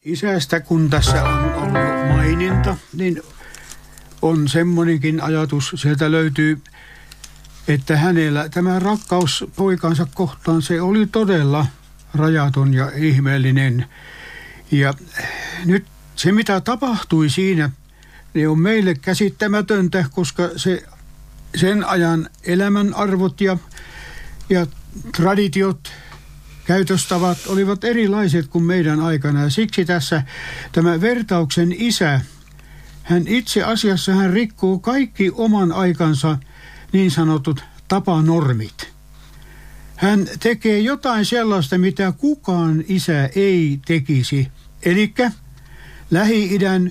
Isästä, kun tässä on jo maininta, niin on semmoinenkin ajatus, sieltä löytyy, että hänellä tämä rakkaus poikansa kohtaan, se oli todella rajaton ja ihmeellinen. Ja nyt se, mitä tapahtui siinä, niin on meille käsittämätöntä, koska sen ajan elämän arvot ja traditiot, käytöstavat olivat erilaiset kuin meidän aikana. Ja siksi tässä tämä vertauksen isä, hän itse asiassa hän rikkoo kaikki oman aikansa niin sanotut tapanormit. Hän tekee jotain sellaista, mitä kukaan isä ei tekisi. Elikkä Lähi-idän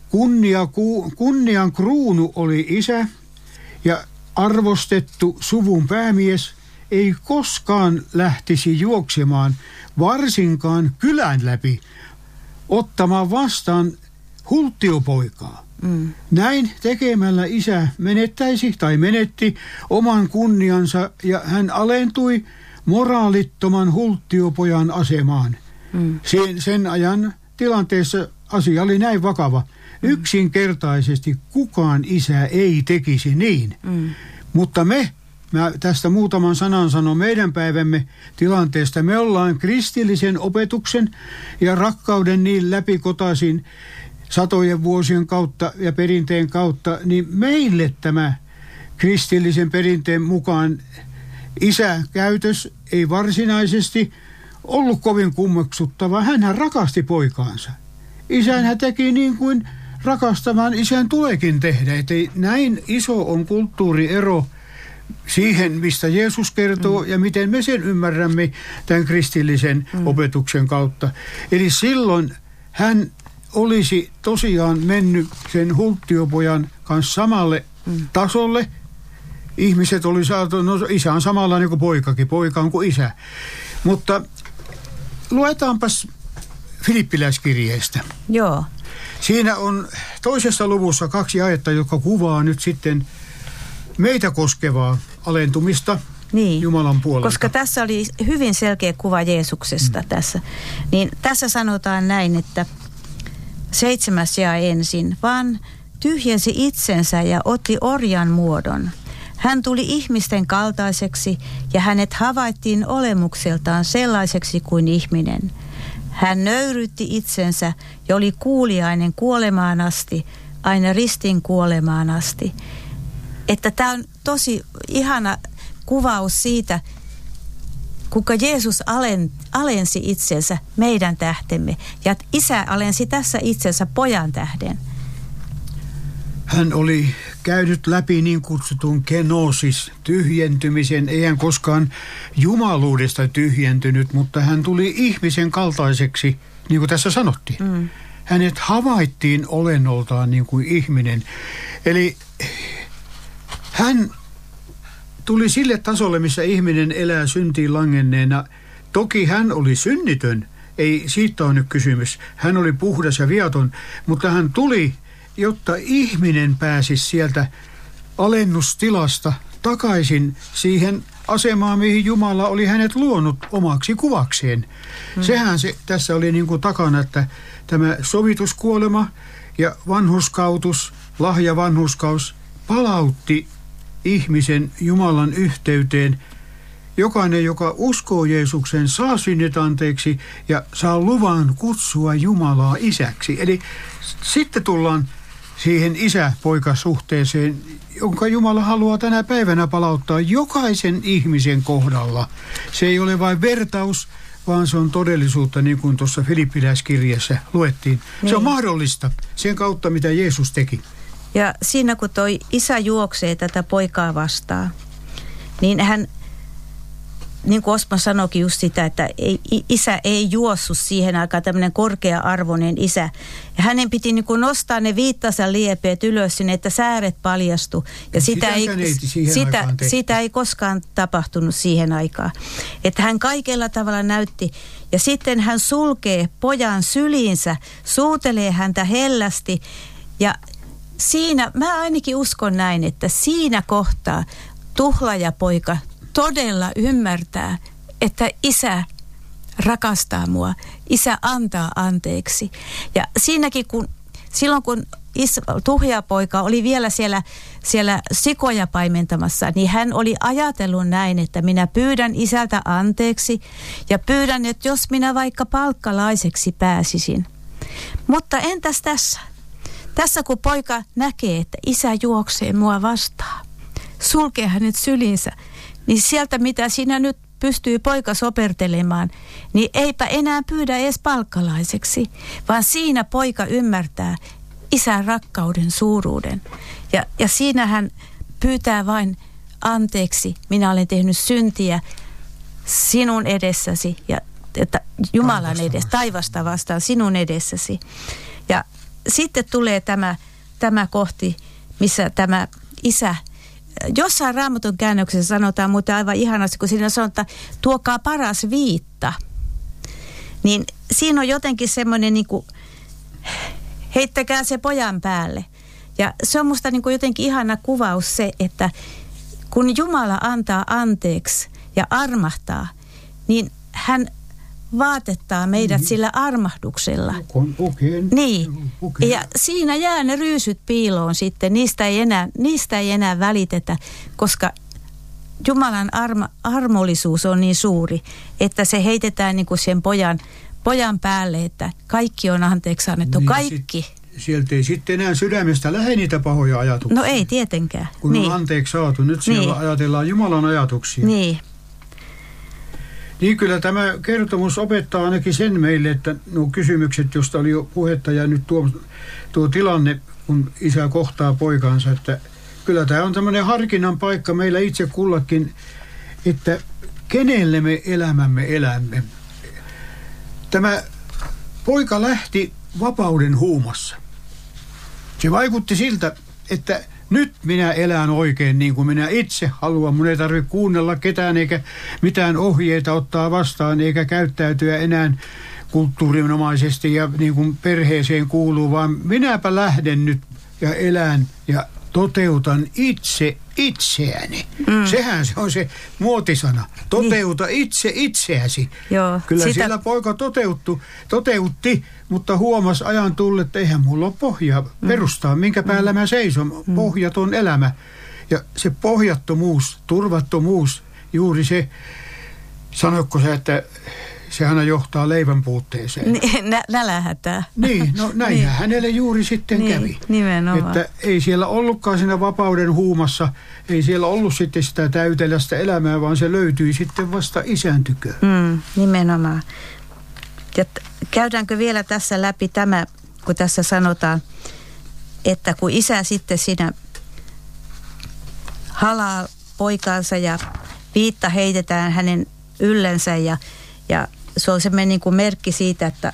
kunnian kruunu oli isä ja arvostettu suvun päämies ei koskaan lähtisi juoksemaan, varsinkaan kylän läpi, ottamaan vastaan hulttiopoikaa. Näin tekemällä isä menetti oman kunniansa ja hän alentui moraalittoman hulttiopojan asemaan. Sen ajan tilanteessa asia oli näin vakava. Yksinkertaisesti kukaan isä ei tekisi niin. Mutta mä tästä muutaman sanan sanon meidän päivämme tilanteesta. Me ollaan kristillisen opetuksen ja rakkauden niin läpikotaisin satojen vuosien kautta ja perinteen kautta, niin meille tämä kristillisen perinteen mukaan isäkäytös ei varsinaisesti ollut kovin kummeksuttava. Hänhän rakasti poikaansa. Isänhän teki niin kuin rakastavan isän tuleekin tehdä. Että näin iso on kulttuuriero siihen, mistä Jeesus kertoo ja miten me sen ymmärrämme tämän kristillisen opetuksen kautta. Eli silloin hän olisi tosiaan mennyt sen hulttiopojan kanssa samalle tasolle. Ihmiset oli saatu, no isä on samanlainen kuin poikakin, poika on kuin isä. Mutta luetaanpas Filippiläiskirjeestä. Joo. Siinä on 2. luvussa 2 jaetta, jotka kuvaa nyt sitten meitä koskevaa alentumista Jumalan puolelta. Koska tässä oli hyvin selkeä kuva Jeesuksesta tässä. Niin tässä sanotaan näin, että 7. jae ensin, vaan tyhjensi itsensä ja otti orjan muodon. Hän tuli ihmisten kaltaiseksi ja hänet havaittiin olemukseltaan sellaiseksi kuin ihminen. Hän nöyrytti itsensä ja oli kuuliainen kuolemaan asti, aina ristin kuolemaan asti. Että tämä on tosi ihana kuvaus siitä, kuinka Jeesus alensi itsensä meidän tähtemme. Ja isä alensi tässä itsensä pojan tähden. Hän oli käynyt läpi niin kutsutun kenosis, tyhjentymisen. Ei hän koskaan jumaluudesta tyhjentynyt, mutta hän tuli ihmisen kaltaiseksi, niin kuin tässä sanottiin. Hänet havaittiin olennoltaan niin kuin ihminen. Eli hän tuli sille tasolle, missä ihminen elää syntiin langenneena. Toki hän oli synnitön, ei siitä ole nyt kysymys. Hän oli puhdas ja viaton, mutta hän tuli, jotta ihminen pääsisi sieltä alennustilasta takaisin siihen asemaan, mihin Jumala oli hänet luonut omaksi kuvakseen. Sehän se tässä oli niin kuin takana, että tämä sovituskuolema ja vanhurskautus, lahjavanhurskaus palautti ihmisen Jumalan yhteyteen. Jokainen, joka uskoo Jeesukseen, saa synnit anteeksi ja saa luvan kutsua Jumalaa isäksi. Eli sitten tullaan siihen isä-poika-suhteeseen, jonka Jumala haluaa tänä päivänä palauttaa jokaisen ihmisen kohdalla. Se ei ole vain vertaus, vaan se on todellisuutta, niin kuin tuossa Filippiläiskirjassa luettiin. Niin. Se on mahdollista sen kautta, mitä Jeesus teki. Ja siinä kun toi isä juoksee tätä poikaa vastaan, niin hän, niin kuin Osmo sanoikin just sitä, että isä ei juossut siihen aikaan, tämmöinen korkea-arvoinen isä. Ja hänen piti niin kuin nostaa ne viittasen liepeet ylös sinne, että sääret paljastu. Ja sitä ei koskaan tapahtunut siihen aikaan. Että hän kaikella tavalla näytti. Ja sitten hän sulkee pojan syliinsä, suutelee häntä hellästi ja siinä, mä ainakin uskon näin, että siinä kohtaa tuhlaajapoika todella ymmärtää, että isä rakastaa mua. Isä antaa anteeksi. Ja siinäkin, silloin kun tuhjapoika oli vielä siellä sikoja paimentamassa, niin hän oli ajatellut näin, että minä pyydän isältä anteeksi ja pyydän, että jos minä vaikka palkkalaiseksi pääsisin. Mutta entäs tässä? Tässä kun poika näkee, että isä juoksee mua vastaan, sulkee hänet sylinsä, niin sieltä mitä siinä nyt pystyy poika sopertelemaan, niin eipä enää pyydä edes palkkalaiseksi, vaan siinä poika ymmärtää isän rakkauden suuruuden. Ja siinä hän pyytää vain anteeksi, minä olen tehnyt syntiä sinun edessäsi ja että Jumalan edessä, taivasta vastaan sinun edessäsi. Ja sitten tulee tämä kohti, missä tämä isä, jossain Raamatun käännöksessä sanotaan muuten aivan ihanasti, kun siinä sanotaan, että tuokaa paras viitta. Niin siinä on jotenkin semmoinen niin kuin, heittäkää se pojan päälle. Ja se on musta niin kuin jotenkin ihana kuvaus se, että kun Jumala antaa anteeksi ja armahtaa, niin hän vaatettaa meidät sillä armahduksella. Niin. Ja siinä jää ne ryysyt piiloon sitten. Niistä ei enää välitetä, koska Jumalan armollisuus on niin suuri, että se heitetään niin kuin sen pojan päälle, että kaikki on anteeksi annettu. Niin, kaikki. Sieltä ei sitten enää sydämestä lähde niitä pahoja ajatuksia. No ei tietenkään. Kun on anteeksi saatu. Nyt siellä ajatellaan Jumalan ajatuksia. Niin. Niin kyllä tämä kertomus opettaa ainakin sen meille, että nuo kysymykset, josta oli jo puhetta ja nyt tuo tilanne, kun isä kohtaa poikansa, että kyllä tämä on tämmöinen harkinnan paikka meillä itse kullakin, että kenelle me elämämme elämme. Tämä poika lähti vapauden huumassa. Se vaikutti siltä, että nyt minä elän oikein niin kuin minä itse haluan. Mun ei tarvitse kuunnella ketään eikä mitään ohjeita ottaa vastaan eikä käyttäytyä enää kulttuurinomaisesti ja niin kuin perheeseen kuuluu, vaan minäpä lähden nyt ja elän ja toteutan itseäni. Sehän se on se muotisana. Toteuta itse itseäsi. Joo, kyllä siellä poika toteutti, mutta huomasi ajan tullut, että eihän mulla ole pohjaa perustaa, minkä päällä mä seison. Pohjaton elämä. Ja se pohjattomuus, turvattomuus, juuri se, sanoitko sä, että se aina johtaa leivän puutteeseen. Nälähätää. Niin, no näinhän hänelle juuri sitten kävi. Nimenomaan. Että ei siellä ollutkaan siinä vapauden huumassa, ei siellä ollut sitten sitä täytelästä elämää, vaan se löytyi sitten vasta isän tykö. Nimenomaan. Ja käydäänkö vielä tässä läpi tämä, kun tässä sanotaan, että kun isä sitten siinä halaa poikaansa ja viitta heitetään hänen yllensä ja se on semmoinen niin kuin merkki siitä, että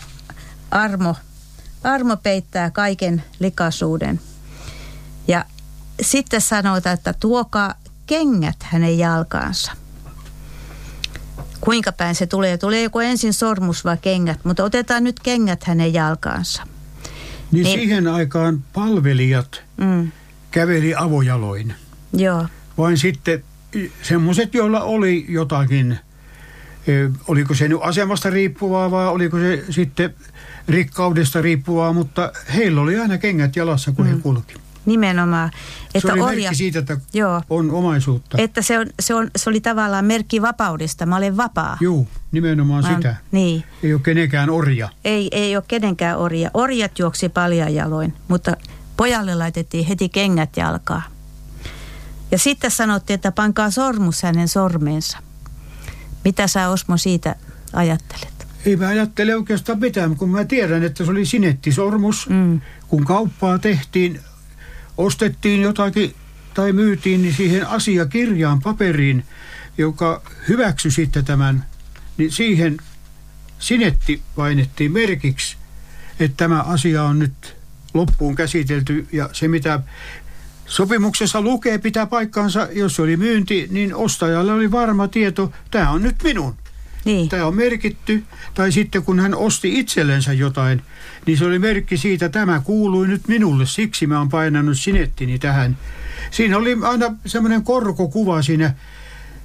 armo peittää kaiken likaisuuden. Ja sitten sanotaan, että tuokaa kengät hänen jalkaansa. Kuinka päin se tulee? Tulee joko ensin sormus vai kengät, mutta otetaan nyt kengät hänen jalkaansa. Niin siihen aikaan palvelijat käveli avojaloin. Joo. Vain sitten semmoiset, joilla oli jotakin, oliko se nyt asemasta riippuvaa vai oliko se sitten rikkaudesta riippuvaa, mutta heillä oli aina kengät jalassa, kun he kulki. Nimenomaan. Että se oli merkki siitä, että on omaisuutta. Että se oli tavallaan merkki vapaudesta. Mä olen vapaa. Joo, nimenomaan sitä. Niin. Ei ole kenenkään orja. Ei ole kenenkään orja. Orjat juoksi paljain jaloin, mutta pojalle laitettiin heti kengät jalkaan. Ja sitten sanottiin, että pankaa sormus hänen sormeensa. Mitä sä, Osmo, siitä ajattelet? Ei mä ajattele oikeastaan mitään, kun mä tiedän, että se oli sinettisormus. Kun kauppaa tehtiin, ostettiin jotakin tai myytiin, niin siihen asiakirjaan, paperiin, joka hyväksyi sitten tämän, niin siihen sinetti painettiin merkiksi, että tämä asia on nyt loppuun käsitelty ja se mitä sopimuksessa lukee pitää paikkaansa, jos se oli myynti, niin ostajalle oli varma tieto, tämä on nyt minun. Niin. Tämä on merkitty, tai sitten kun hän osti itsellensä jotain, niin se oli merkki siitä, että tämä kuului nyt minulle, siksi mä oon painanut sinettini tähän. Siinä oli aina semmoinen korkokuva siinä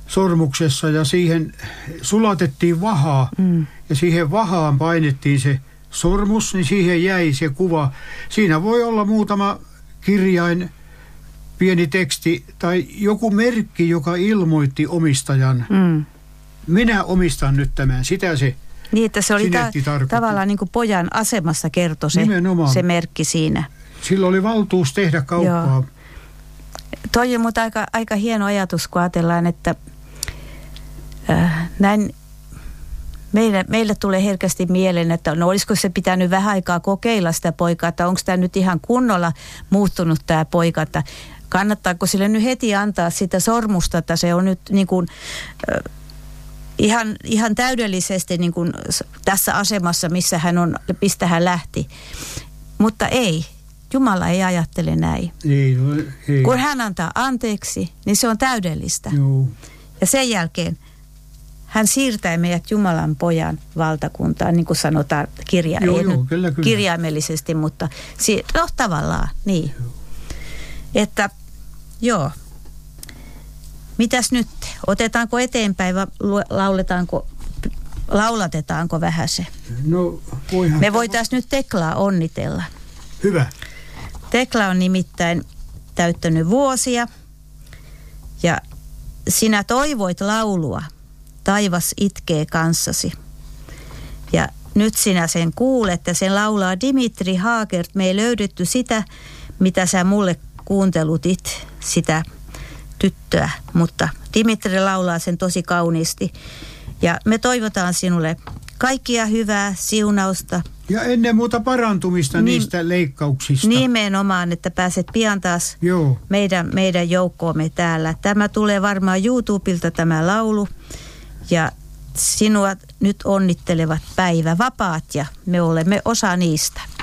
sormuksessa ja siihen sulatettiin vahaa ja siihen vahaan painettiin se sormus, niin siihen jäi se kuva. Siinä voi olla muutama kirjain, pieni teksti tai joku merkki, joka ilmoitti omistajan. Minä omistan nyt tämän. Sitä se niin, että se oli tavallaan niin kuin pojan asemassa kertoi se merkki siinä. Sillä oli valtuus tehdä kauppaa. Joo. Toi on mutta aika hieno ajatus, kun ajatellaan, että näin meille tulee herkästi mieleen, että no olisiko se pitänyt vähän aikaa kokeilla sitä poikaa, että onko tämä nyt ihan kunnolla muuttunut tämä poika, että kannattaako sille nyt heti antaa sitä sormusta, että se on nyt niin kuin ihan täydellisesti niin kuin tässä asemassa, mistä hän lähti. Mutta ei. Jumala ei ajattele näin. Ei. Kun hän antaa anteeksi, niin se on täydellistä. Joo. Ja sen jälkeen hän siirtää meidät Jumalan pojan valtakuntaan, niin kuin sanotaan kyllä. Kirjaimellisesti, mutta tavallaan niin. Joo. Että joo. Mitäs nyt? Otetaanko eteenpäin vai laulatetaanko vähän se? No, voihan. Me voitaisiin nyt Teklaa onnitella. Hyvä. Tekla on nimittäin täyttänyt vuosia ja sinä toivoit laulua, taivas itkee kanssasi. Ja nyt sinä sen kuulet ja sen laulaa Dimitri Haagert. Me ei löydetty sitä, mitä sä mulle kuuntelutit, sitä tyttöä, mutta Dimitri laulaa sen tosi kauniisti. Ja me toivotaan sinulle kaikkia hyvää, siunausta. Ja ennen muuta parantumista niistä leikkauksista. Nimenomaan, että pääset pian taas meidän joukkoomme täällä. Tämä tulee varmaan YouTubelta tämä laulu. Ja sinua nyt onnittelevat päivävapaat ja me olemme osa niistä.